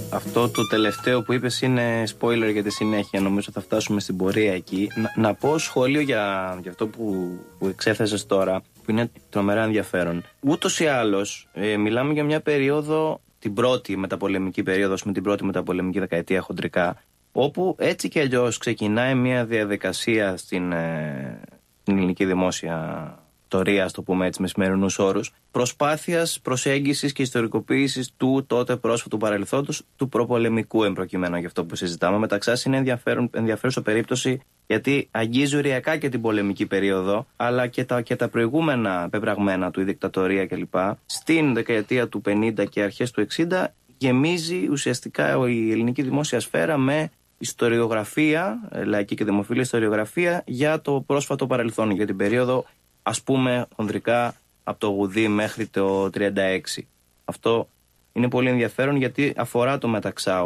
Αυτό το τελευταίο που είπες είναι spoiler για τη συνέχεια. Νομίζω θα φτάσουμε στην πορεία εκεί. Να πω σχόλιο για αυτό που εξέθεσες τώρα, που είναι τρομερά ενδιαφέρον. Ούτως ή άλλως, μιλάμε για μια περίοδο, την πρώτη μεταπολεμική περίοδο, με την πρώτη μεταπολεμική δεκαετία χοντρικά, όπου έτσι και αλλιώς ξεκινάει μια διαδικασία στην ελληνική δημόσια ιστορία, ας το πούμε έτσι με σημερινούς όρους, προσπάθειας προσέγγισης και ιστορικοποίησης του τότε πρόσφατου παρελθόντος, του προπολεμικού εμπροκειμένου, για αυτό που συζητάμε. Μεταξάς είναι ενδιαφέρουσα περίπτωση, γιατί αγγίζει οριακά και την πολεμική περίοδο, αλλά και τα προηγούμενα πεπραγμένα του, η δικτατορία κλπ. Στην δεκαετία του 50 και αρχές του 60 γεμίζει ουσιαστικά η ελληνική δημόσια σφαίρα με ιστοριογραφία, λαϊκή και δημοφιλή ιστοριογραφία για το πρόσφατο παρελθόν, για την περίοδο, ας πούμε, χονδρικά από το Γουδί μέχρι το 36. Αυτό είναι πολύ ενδιαφέρον, γιατί αφορά το Μεταξά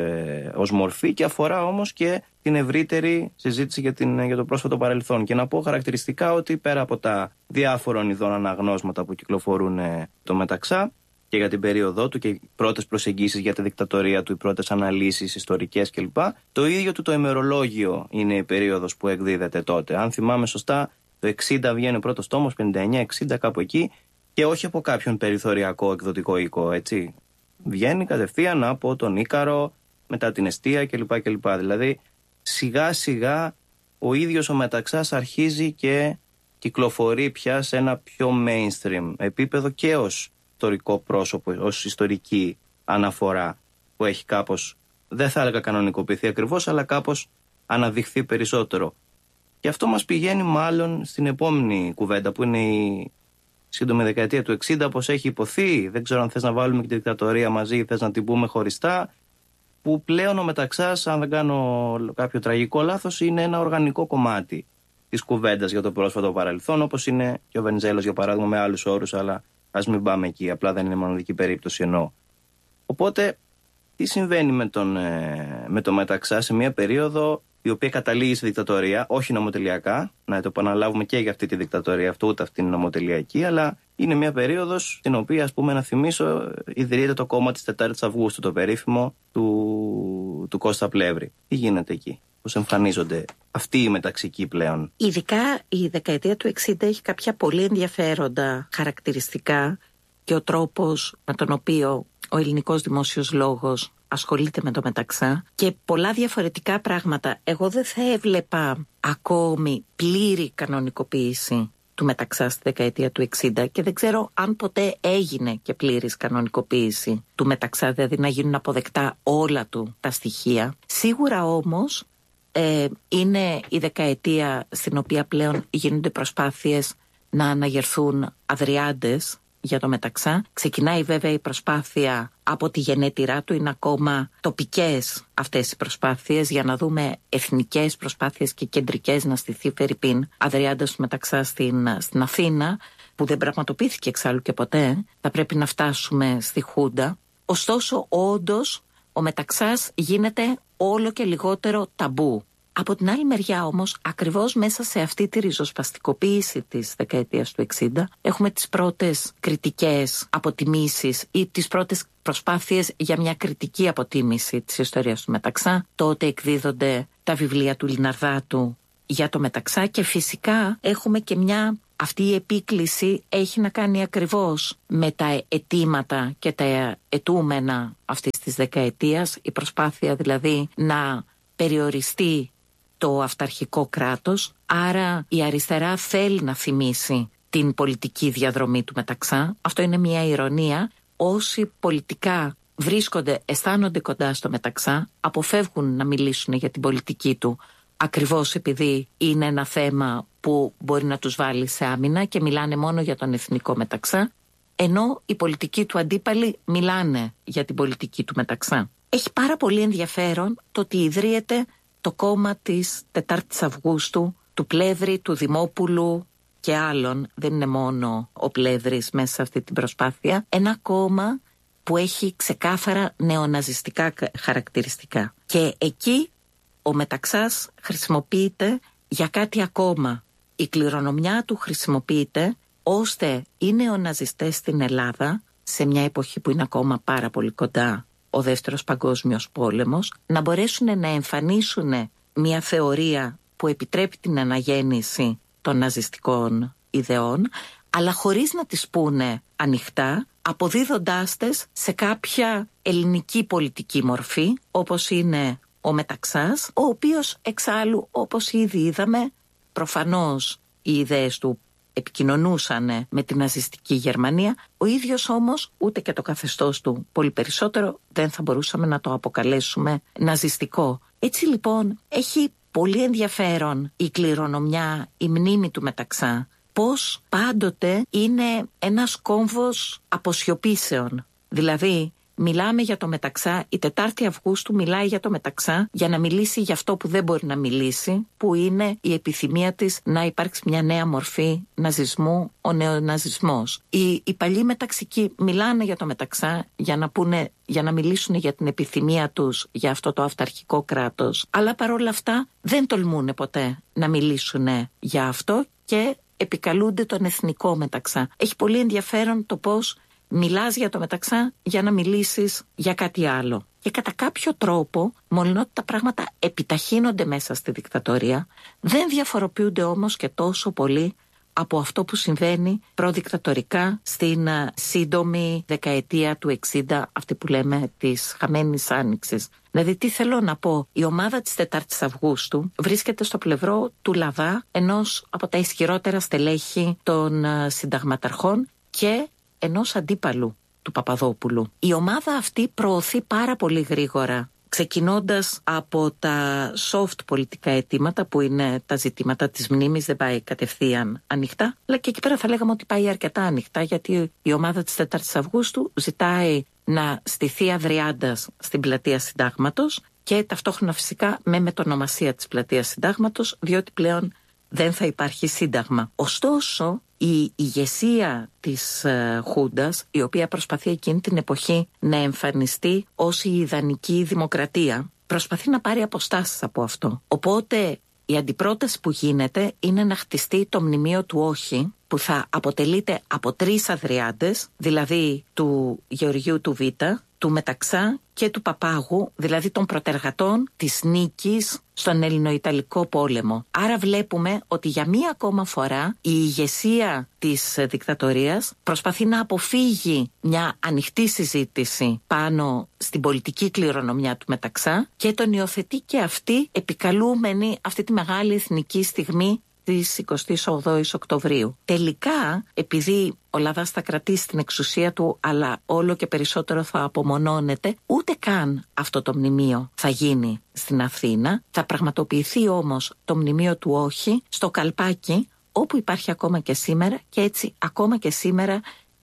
ως μορφή και αφορά όμως και την ευρύτερη συζήτηση για το πρόσφατο παρελθόν. Και να πω χαρακτηριστικά ότι πέρα από τα διάφορων ειδών αναγνώσματα που κυκλοφορούν το Μεταξά και για την περίοδό του και οι πρώτες προσεγγίσεις για τη δικτατορία του, οι πρώτες αναλύσεις ιστορικές κλπ. Το ίδιο του το ημερολόγιο είναι η περίοδος που εκδίδεται τότε. Αν θυμάμαι σωστά, το 60 βγαίνει ο πρώτος τόμος, 59-60 κάπου εκεί, και όχι από κάποιον περιθωριακό εκδοτικό οίκο, έτσι. Βγαίνει κατευθείαν από τον Ίκαρο, μετά την Εστία κλπ. Δηλαδή, σιγά σιγά ο ίδιος ο Μεταξάς αρχίζει και κυκλοφορεί πια σε ένα πιο mainstream επίπεδο και ως ιστορικό πρόσωπο, ως ιστορική αναφορά που έχει κάπως, δεν θα έλεγα κανονικοποιηθεί ακριβώς, αλλά κάπως αναδειχθεί περισσότερο. Και αυτό μας πηγαίνει μάλλον στην επόμενη κουβέντα, που είναι η σύντομη δεκαετία του 60, όπως έχει υποθεί. Δεν ξέρω αν θες να βάλουμε και τη δικτατορία μαζί ή θες να την πούμε χωριστά, που πλέον ο Μεταξάς, αν δεν κάνω κάποιο τραγικό λάθος, είναι ένα οργανικό κομμάτι της κουβέντας για το πρόσφατο παρελθόν, όπως είναι και ο Βενιζέλος, για παράδειγμα, με άλλους όρους, αλλά ας μην πάμε εκεί, απλά δεν είναι μοναδική περίπτωση εννοώ. Οπότε, τι συμβαίνει με το Μεταξά σε μια περίοδο η οποία καταλήγει στη δικτατορία, όχι νομοτελειακά, να το επαναλάβουμε και για αυτή τη δικτατορία, αυτό ούτε αυτή είναι νομοτελειακή, αλλά είναι μια περίοδος στην οποία, ας πούμε, να θυμίσω, ιδρύεται το κόμμα της 4ης Αυγούστου, το περίφημο του Κώστα Πλεύρη. Τι γίνεται εκεί, πώς εμφανίζονται αυτοί οι μεταξικοί πλέον? Ειδικά η δεκαετία του 60 έχει κάποια πολύ ενδιαφέροντα χαρακτηριστικά και ο τρόπος με τον οποίο ο ελληνικός δημόσιος λόγος ασχολείται με το Μεταξά και πολλά διαφορετικά πράγματα. Εγώ δεν θα έβλεπα ακόμη πλήρη κανονικοποίηση του Μεταξά στη δεκαετία του 60 και δεν ξέρω αν ποτέ έγινε και πλήρης κανονικοποίηση του Μεταξά, δηλαδή να γίνουν αποδεκτά όλα του τα στοιχεία. Σίγουρα όμως είναι η δεκαετία στην οποία πλέον γίνονται προσπάθειες να αναγερθούν αδριάντες για το Μεταξά. Ξεκινάει βέβαια η προσπάθεια από τη γενέτειρά του, είναι ακόμα τοπικές αυτές οι προσπάθειες για να δούμε εθνικές προσπάθειες και κεντρικές να στηθεί φερειπίν αδριάντας του Μεταξά στην Αθήνα, που δεν πραγματοποιήθηκε εξάλλου και ποτέ. Θα πρέπει να φτάσουμε στη Χούντα. Ωστόσο, όντως, ο Μεταξάς γίνεται όλο και λιγότερο ταμπού. Από την άλλη μεριά όμως, ακριβώς μέσα σε αυτή τη ριζοσπαστικοποίηση της δεκαετίας του 60, έχουμε τις πρώτες κριτικές αποτιμήσεις ή τις πρώτες προσπάθειες για μια κριτική αποτίμηση της ιστορίας του Μεταξά. Τότε εκδίδονται τα βιβλία του Λιναρδάτου για το Μεταξά και φυσικά έχουμε και αυτή η επίκληση έχει να κάνει ακριβώς με τα αιτήματα και τα αιτούμενα αυτής της δεκαετίας, η προσπάθεια δηλαδή να περιοριστεί το αυταρχικό κράτος, άρα η αριστερά θέλει να θυμίσει την πολιτική διαδρομή του Μεταξά. Αυτό είναι μια ηρωνία. Όσοι πολιτικά αισθάνονται κοντά στο Μεταξά, αποφεύγουν να μιλήσουν για την πολιτική του, ακριβώς επειδή είναι ένα θέμα που μπορεί να τους βάλει σε άμυνα και μιλάνε μόνο για τον εθνικό Μεταξά, ενώ οι πολιτικοί του αντίπαλοι μιλάνε για την πολιτική του Μεταξά. Έχει πάρα πολύ ενδιαφέρον το ότι ιδρύεται το κόμμα της 4ης Αυγούστου, του Πλεύρη, του Δημόπουλου και άλλων. Δεν είναι μόνο ο Πλεύρης μέσα σε αυτή την προσπάθεια. Ένα κόμμα που έχει ξεκάθαρα νεοναζιστικά χαρακτηριστικά. Και εκεί ο Μεταξάς χρησιμοποιείται για κάτι ακόμα. Η κληρονομιά του χρησιμοποιείται ώστε οι νεοναζιστές στην Ελλάδα, σε μια εποχή που είναι ακόμα πάρα πολύ κοντά ο Δεύτερος Παγκόσμιος Πόλεμος, να μπορέσουν να εμφανίσουν μια θεωρία που επιτρέπει την αναγέννηση των ναζιστικών ιδεών, αλλά χωρίς να τις πούνε ανοιχτά, αποδίδοντάς τες σε κάποια ελληνική πολιτική μορφή, όπως είναι ο Μεταξάς, ο οποίος εξάλλου, όπως ήδη είδαμε, προφανώς οι ιδέες του επικοινωνούσαν με την ναζιστική Γερμανία, ο ίδιος όμως ούτε και το καθεστώς του πολύ περισσότερο δεν θα μπορούσαμε να το αποκαλέσουμε ναζιστικό. Έτσι λοιπόν έχει πολύ ενδιαφέρον η κληρονομιά, η μνήμη του Μεταξά, πως πάντοτε είναι ένας κόμβος αποσιωπήσεων. Δηλαδή μιλάμε για το Μεταξά, η 4η Αυγούστου μιλάει για το Μεταξά για να μιλήσει για αυτό που δεν μπορεί να μιλήσει, που είναι η επιθυμία της να υπάρξει μια νέα μορφή ναζισμού, ο νεοναζισμός. Οι παλιοί μεταξικοί μιλάνε για το Μεταξά για να μιλήσουν για την επιθυμία τους για αυτό το αυταρχικό κράτος. Αλλά παρόλα αυτά δεν τολμούν ποτέ να μιλήσουν για αυτό και επικαλούνται τον εθνικό Μεταξά. Έχει πολύ ενδιαφέρον το πώς μιλάς για το Μεταξά για να μιλήσεις για κάτι άλλο. Και κατά κάποιο τρόπο, μολονότι τα πράγματα επιταχύνονται μέσα στη δικτατορία, δεν διαφοροποιούνται όμως και τόσο πολύ από αυτό που συμβαίνει προδικτατορικά στην σύντομη δεκαετία του 60, αυτή που λέμε της χαμένης άνοιξης. Δηλαδή τι θέλω να πω, η ομάδα της 4ης Αυγούστου βρίσκεται στο πλευρό του Λαβά, ενός από τα ισχυρότερα στελέχη των συνταγματαρχών και ενός αντίπαλου του Παπαδόπουλου. Η ομάδα αυτή προωθεί πάρα πολύ γρήγορα, ξεκινώντας από τα soft πολιτικά αιτήματα που είναι τα ζητήματα της μνήμης, δεν πάει κατευθείαν ανοιχτά, αλλά και εκεί πέρα θα λέγαμε ότι πάει αρκετά ανοιχτά, γιατί η ομάδα της 4ης Αυγούστου ζητάει να στηθεί Αδριάντας στην πλατεία Συντάγματος και ταυτόχρονα φυσικά με μετονομασία της πλατείας Συντάγματος, διότι πλέον δεν θα υπάρχει σύνταγμα. Ωστόσο, η ηγεσία της Χούντας, η οποία προσπαθεί εκείνη την εποχή να εμφανιστεί ως η ιδανική δημοκρατία, προσπαθεί να πάρει αποστάσεις από αυτό. Οπότε η αντιπρόταση που γίνεται είναι να χτιστεί το μνημείο του όχι, που θα αποτελείται από 3 Αδριάντες, δηλαδή του Γεωργίου του Β, του Μεταξά και του Παπάγου, δηλαδή των προτεργατών της νίκης στον Ελληνοϊταλικό πόλεμο. Άρα βλέπουμε ότι για μία ακόμα φορά η ηγεσία της δικτατορίας προσπαθεί να αποφύγει μια ανοιχτή συζήτηση πάνω στην πολιτική κληρονομιά του Μεταξά και τον υιοθετεί και αυτή επικαλούμενη αυτή τη μεγάλη εθνική στιγμή της 28ης Οκτωβρίου. Τελικά, επειδή ο Λαδάς θα κρατήσει την εξουσία του, αλλά όλο και περισσότερο θα απομονώνεται, ούτε καν αυτό το μνημείο θα γίνει στην Αθήνα. Θα πραγματοποιηθεί όμως το μνημείο του όχι στο Καλπάκι, όπου υπάρχει ακόμα και σήμερα, και έτσι ακόμα και σήμερα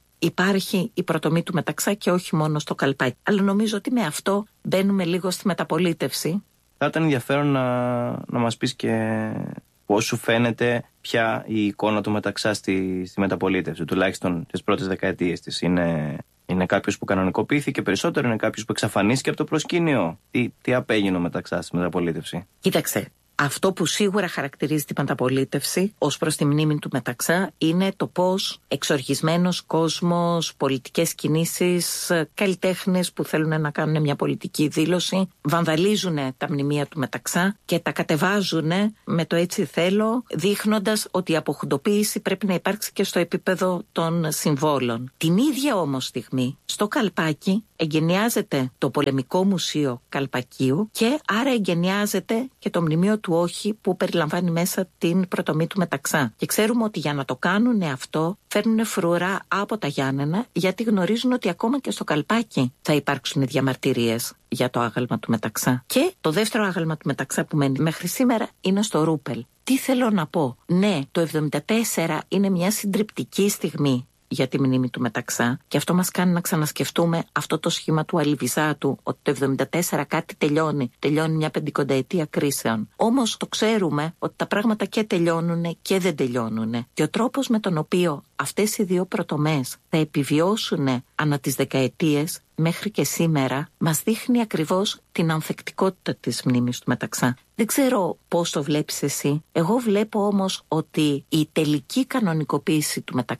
υπάρχει η προτομή του Μεταξά και όχι μόνο στο Καλπάκι. Αλλά νομίζω ότι με αυτό μπαίνουμε λίγο στη μεταπολίτευση. Θα ήταν ενδιαφέρον να μας πεις και πώς σου φαίνεται πια η εικόνα του Μεταξά στη μεταπολίτευση, τουλάχιστον τις πρώτες δεκαετίες της. Είναι κάποιος που κανονικοποιήθηκε περισσότερο, είναι κάποιος που εξαφανίστηκε από το προσκήνιο? Τι απέγινε ο Μεταξά στη μεταπολίτευση? Κοίταξε, αυτό που σίγουρα χαρακτηρίζει τη μεταπολίτευση ως προς τη μνήμη του Μεταξά είναι το πώς εξοργισμένος κόσμος, πολιτικές κινήσεις, καλλιτέχνες που θέλουν να κάνουν μια πολιτική δήλωση βανδαλίζουν τα μνημεία του Μεταξά και τα κατεβάζουν με το έτσι θέλω, δείχνοντας ότι η αποχουντοποίηση πρέπει να υπάρξει και στο επίπεδο των συμβόλων. Την ίδια όμως στιγμή στο Καλπάκι εγκαινιάζεται το Πολεμικό Μουσείο Καλπακίου και άρα εγκαινιάζεται και το μνημείο του όχι που περιλαμβάνει μέσα την προτομή του Μεταξά. Και ξέρουμε ότι για να το κάνουν αυτό φέρνουν φρουρά από τα Γιάννενα, γιατί γνωρίζουν ότι ακόμα και στο Καλπάκι θα υπάρξουν διαμαρτυρίες για το άγαλμα του Μεταξά. Και το δεύτερο άγαλμα του Μεταξά που μένει μέχρι σήμερα είναι στο Ρούπελ. Τι θέλω να πω? Ναι, το 1974 είναι μια συντριπτική στιγμή για τη μνήμη του Μεταξά και αυτό μας κάνει να ξανασκεφτούμε αυτό το σχήμα του Αλιβιζάτου, ότι το 1974 κάτι τελειώνει μια 50ετία κρίσεων. Όμως το ξέρουμε ότι τα πράγματα και τελειώνουν και δεν τελειώνουν, και ο τρόπος με τον οποίο αυτές οι δύο πρωτομές θα επιβιώσουν ανά τις δεκαετίες μέχρι και σήμερα μας δείχνει ακριβώς την ανθεκτικότητα της μνήμης του Μεταξά. Δεν ξέρω πώς το βλέπεις εσύ. Εγώ βλέπω όμως ότι η τελική κανονικοποίηση του Μεταξά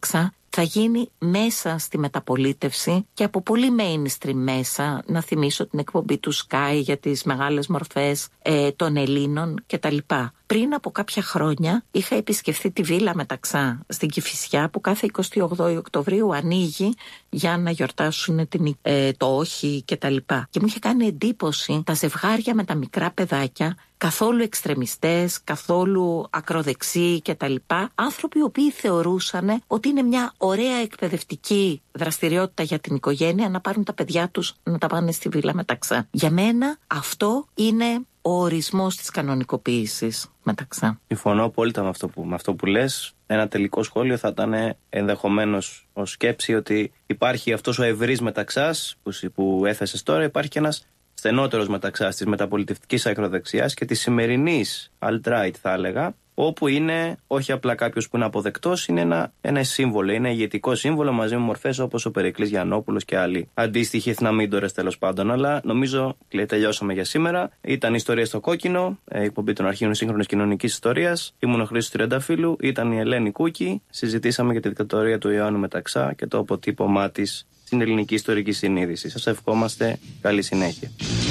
θα γίνει μέσα στη μεταπολίτευση και από πολύ mainstream μέσα. Να θυμίσω την εκπομπή του Sky για τις μεγάλες μορφές των Ελλήνων κτλ. Πριν από κάποια χρόνια είχα επισκεφθεί τη Βίλα Μεταξά στην Κηφισιά, που κάθε 28 Οκτωβρίου ανοίγει για να γιορτάσουν το όχι κτλ. Και μου είχε κάνει εντύπωση τα ζευγάρια με τα μικρά παιδάκια, καθόλου εξτρεμιστές, καθόλου ακροδεξιοί κτλ. Άνθρωποι οι οποίοι θεωρούσαν ότι είναι μια ωραία εκπαιδευτική δραστηριότητα για την οικογένεια να πάρουν τα παιδιά τους να τα πάνε στη Βίλα Μεταξά. Για μένα αυτό είναι ο ορισμός της κανονικοποίησης Μεταξά. Συμφωνώ απόλυτα με αυτό που λες. Ένα τελικό σχόλιο θα ήταν ενδεχομένως ως σκέψη ότι υπάρχει αυτός ο ευρύς Μεταξάς που έθεσες τώρα, υπάρχει και ένας στενότερος Μεταξάς της μεταπολιτευτικής ακροδεξιάς και της σημερινής alt-right, θα έλεγα, όπου είναι όχι απλά κάποιος που είναι αποδεκτός, είναι ένα σύμβολο, είναι ηγετικό σύμβολο μαζί με μορφές όπως ο Περικλής Γιαννόπουλος και άλλοι αντίστοιχοι εθναμίντορες τέλος πάντων. Αλλά νομίζω τελειώσαμε για σήμερα. Ήταν η Ιστορία στο Κόκκινο, εκπομπή των αρχείων σύγχρονης κοινωνικής ιστορίας. Ήμουν ο Χρήστος Τριανταφύλου, ήταν η Ελένη Κούκη. Συζητήσαμε για τη δικτατορία του Ιωάννου Μεταξά και το αποτύπωμά της στην ελληνική ιστορική συνείδηση. Σας ευχόμαστε καλή συνέχεια.